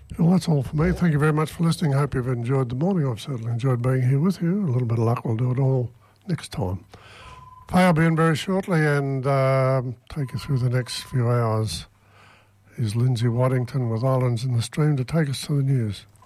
Well, that's all for me. Thank you very much for listening. Hope you've enjoyed the morning. I've certainly enjoyed being here with you. A little bit of luck, we'll do it all next time. Faye will be in very shortly and take you through the next few hours. Here's Lindsay Waddington with Islands in the Stream to take us to the news.